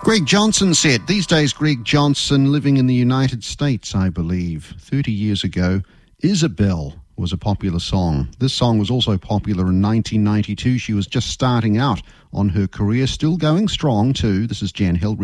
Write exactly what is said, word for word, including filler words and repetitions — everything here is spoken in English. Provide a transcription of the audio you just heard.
Greg Johnson said, these days Greg Johnson living in the United States, I believe. thirty years ago, Isabel was a popular song. This song was also popular in nineteen ninety-two. She was just starting out on her career, still going strong too. This is Jan Hill.